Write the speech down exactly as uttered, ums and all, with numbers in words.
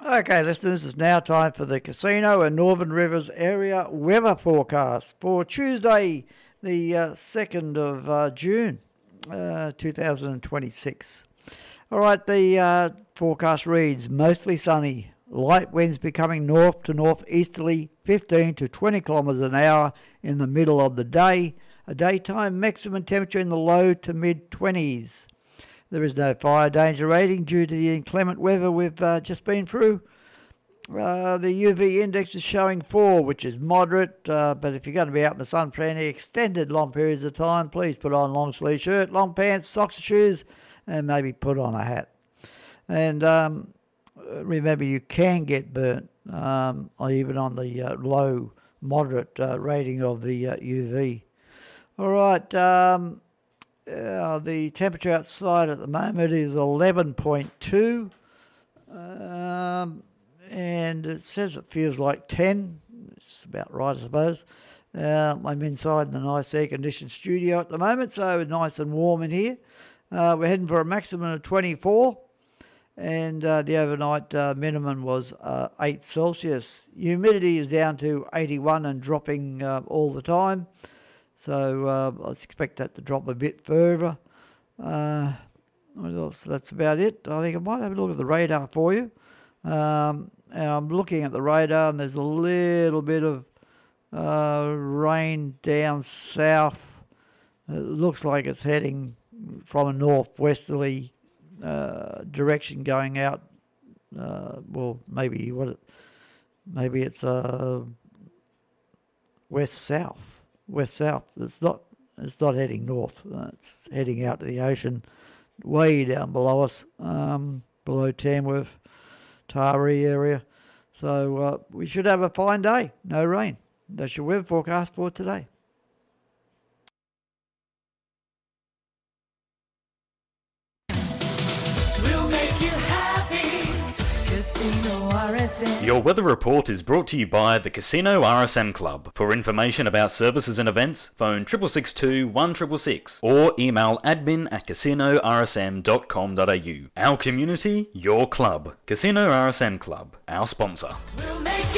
Okay, listeners, it's now time for the Casino and Northern Rivers area weather forecast for Tuesday, the uh, second of uh, June, uh, two thousand twenty-six. All right, the uh, forecast reads mostly sunny, light winds becoming north to northeasterly, fifteen to twenty kilometres an hour in the middle of the day, a daytime maximum temperature in the low to mid twenties. There is no fire danger rating due to the inclement weather we've uh, just been through. Uh, the U V index is showing four, which is moderate, uh, but if you're going to be out in the sun for any extended long periods of time, please put on a long sleeve shirt, long pants, socks, shoes, and maybe put on a hat. And um, remember, you can get burnt, um, even on the uh, low, moderate uh, rating of the uh, U V. All right. Um, Uh, the temperature outside at the moment is eleven point two, um, and it says it feels like ten. It's about right, I suppose. Uh, I'm inside the nice air-conditioned studio at the moment, so nice and warm in here. Uh, we're heading for a maximum of twenty-four, and uh, the overnight uh, minimum was uh, eight Celsius. Humidity is down to eighty-one and dropping uh, all the time. So uh, I expect that to drop a bit further. Uh, what else? That's about it. I think I might have a look at the radar for you. Um, and I'm looking at the radar, and there's a little bit of uh, rain down south. It looks like it's heading from a northwesterly uh, direction, going out. Uh, well, maybe what? It, maybe it's uh, west south. West south. It's not. It's not heading north. Uh, it's heading out to the ocean, way down below us, um, below Tamworth, Taree area. So uh, we should have a fine day. No rain. That's your weather forecast for today. We'll make you happy. Casino R S M. Your weather report is brought to you by the Casino R S M Club. For information about services and events, phone six six two, one six six six or email admin at casino r s m dot com dot a u. Our community, your club. Casino R S M Club, our sponsor. We'll make